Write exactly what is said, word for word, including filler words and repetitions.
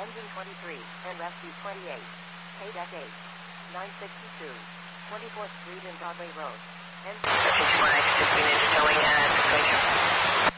Engine twenty-three, and Rescue twenty-eight. K-Deck eight. nine sixty-two. twenty-fourth Street and Broadway Road. Engine